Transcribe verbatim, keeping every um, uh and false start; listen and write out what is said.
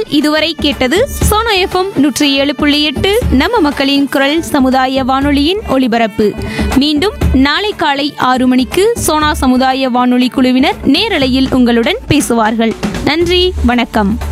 இதுவரை கேட்டது சோனா எஃப்எம் நூற்றி ஏழு புள்ளி எட்டு நம்ம மக்களின் குரல் சமுதாய வானொலியின் ஒலிபரப்பு. மீண்டும் நாளை காலை ஆறு மணிக்கு சோனா சமுதாய வானொலி குழுவினர் நேரலையில் உங்களுடன் பேசுவார்கள். நன்றி, வணக்கம்.